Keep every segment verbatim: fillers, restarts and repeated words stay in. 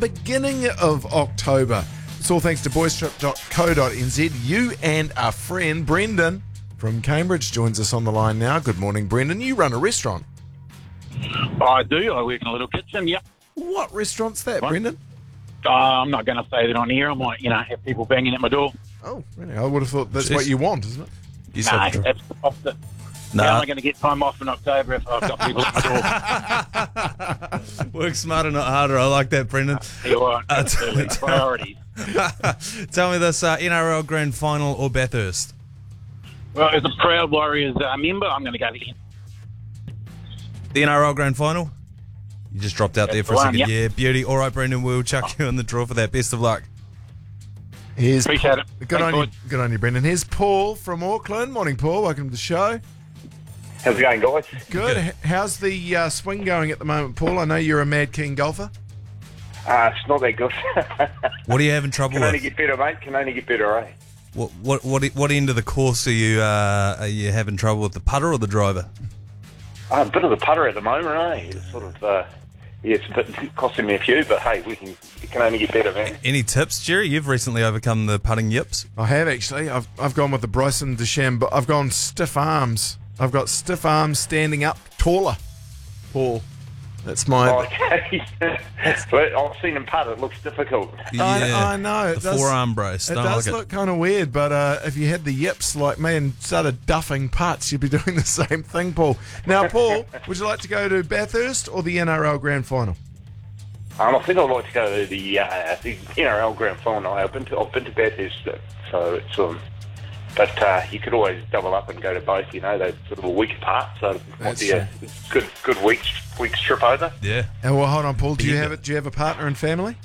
beginning of October. It's all thanks to boys trip dot co dot n z. You and our friend Brendan from Cambridge joins us on the line now. Good morning, Brendan. You run a restaurant. I do. I work in a little kitchen, yep. What restaurant's that, What? Brendan? Uh, I'm not going to say that on here. I might, you know, have people banging at my door. Oh, really? I would have thought that's Jeez. what you want, isn't it? You Nah, said- that's the opposite. Nah. How am I going to get time off in October if I've got people at my door? Work smarter, not harder. I like that, Brendan. You are Uh, absolutely t- priorities. Tell me this, uh, N R L Grand Final or Bathurst? Well, as a Proud Warriors uh, member, I'm going to go the The N R L Grand Final? You just dropped out That's there for a the one, second. yep. Yeah, beauty. All right, Brendan, we'll chuck you in the draw for that. Best of luck. Here's Appreciate it. Good Thanks, on you, boys. good on you, Brendan. Here's Paul from Auckland. Morning, Paul. Welcome to the show. How's it going, guys? Good. H- How's the uh, swing going at the moment, Paul? I know you're a Mad King golfer. Uh, it's not that good. What are you having trouble Can only with? get better, mate. Can only get better, eh? What what what what end of the course are you uh, are you having trouble with, the putter or the driver? Uh, a bit of the putter at the moment, eh? It's sort of, uh, yeah, it's a bit costing me a few, but hey, we can it can only get better, man. Any tips, Jerry? You've recently overcome the putting yips. I have actually. I've I've gone with the Bryson DeChambeau. I've gone stiff arms. I've got stiff arms standing up taller. Paul, that's my. Oh, okay. But I've seen him putt. It looks difficult. I, I know. It The does, forearm brace. It Don't does like look kind of weird, but uh, if you had the yips like me and started duffing putts, you'd be doing the same thing, Paul. Now, Paul, would you like to go to Bathurst or the N R L Grand Final? Um, I think I'd like to go to the, uh, the N R L Grand Final. I've been to I've been to Bathurst, so it's um. But uh, you could always double up and go to both. You know, they're sort of a week apart, so it might That's be a good good week's week's trip over. Yeah. And well, hold on, Paul. Do you Yeah. have it? Do you have a partner and family?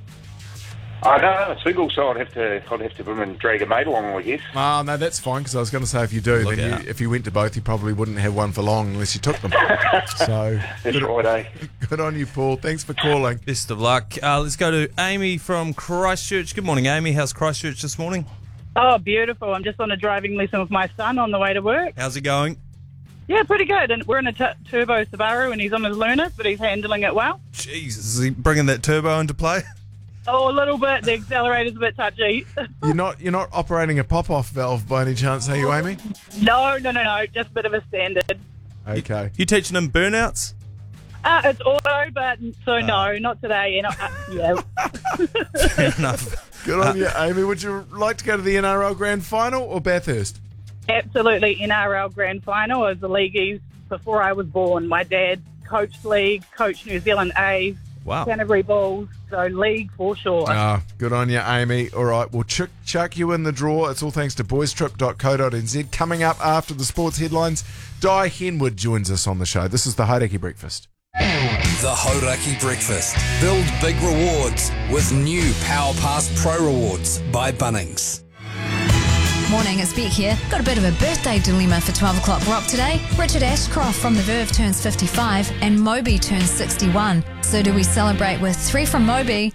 I know I'm single, so I'd have to I'd have to bring and drag a mate along, I guess. Oh, no, that's fine, because I was going to say if you do, Look then out. you, if you went to both, you probably wouldn't have one for long unless you took them. So, That's good, right, eh? good on you, Paul. Thanks for calling. Best of luck. Uh, let's go to Amy from Christchurch. Good morning, Amy. How's Christchurch this morning? Oh, beautiful. I'm just on a driving lesson with my son on the way to work. How's it going? Yeah, pretty good. And we're in a t- turbo Subaru and he's on his learner, but he's handling it well. Jesus, is he bringing that turbo into play? Oh, a little bit. The accelerator's a bit touchy. You're not you're not operating a pop-off valve by any chance, are you, Amy? no, no, no, no. Just a bit of a standard. Okay. You teaching him burnouts? Uh, it's auto, but so no, not today. You know, uh, yeah. Fair enough. Good on you, Amy. Would you like to go to the N R L Grand Final or Bathurst? Absolutely. N R L Grand Final as the leagueies before I was born. My dad coached league, coached New Zealand A, Wow. Canterbury Bulls, so league for sure. Ah, good on you, Amy. All right, we'll chuck, chuck you in the draw. It's all thanks to boys trip dot co dot n z. Coming up after the sports headlines, Di Henwood joins us on the show. This is the Hauraki Breakfast. The Hauraki Breakfast. Build big rewards with new Power Pass Pro Rewards by Bunnings. Morning, it's Beck here. Got a bit of a birthday dilemma for twelve o'clock rock today. Richard Ashcroft from The Verve turns fifty-five and Moby turns sixty-one. So do we celebrate with three from Moby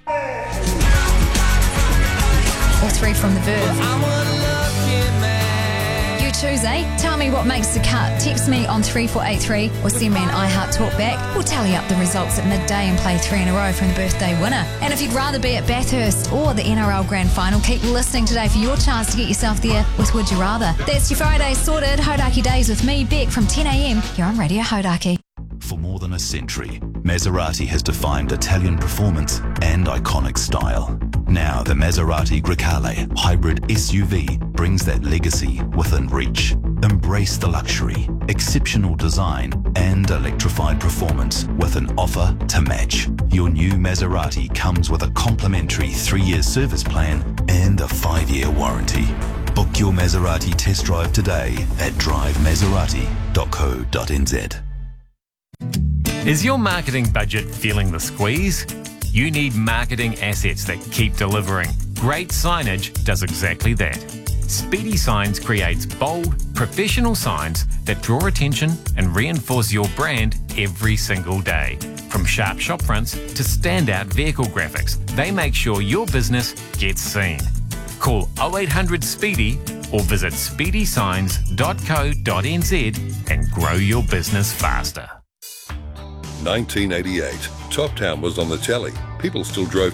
or three from The Verve? You choose, eh? Tell me what makes the cut. Text me on three four eight three or send me an iHeart Talkback. We'll tally up the results at midday and play three in a row from the birthday winner. And if you'd rather be at Bathurst or the N R L Grand Final, keep listening today for your chance to get yourself there with Would You Rather. That's your Friday sorted. Hauraki Days with me, Beck, from ten a.m. here on Radio Hauraki. For more than a century, Maserati has defined Italian performance and iconic style. Now the Maserati Grecale hybrid S U V brings that legacy within reach. Embrace the luxury, exceptional design and electrified performance with an offer to match. Your new Maserati comes with a complimentary three-year service plan and a five-year warranty. Book your Maserati test drive today at drive maserati dot co dot n z. Is your marketing budget feeling the squeeze? You need marketing assets that keep delivering. Great signage does exactly that. Speedy Signs creates bold, professional signs that draw attention and reinforce your brand every single day. From sharp shop fronts to standout vehicle graphics, they make sure your business gets seen. Call oh eight hundred SPEEDY or visit speedy signs dot co dot n z and grow your business faster. nineteen eighty-eight. Top Town was on the telly. People still drove